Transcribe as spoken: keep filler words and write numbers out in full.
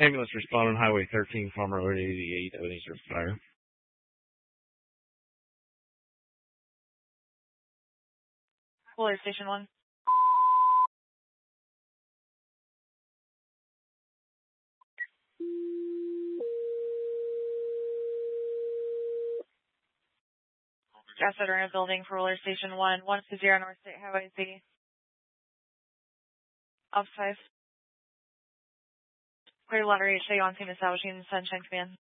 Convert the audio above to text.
Ambulance responding Highway thirteen, Farmer Road eighty-eight, Ebenezer Fire. Fuller Station one. Gas at Arena Building for Roller Station one, one two zero North State Highway Z. Up five. Clear lottery, show you on team establishing Sunshine Command.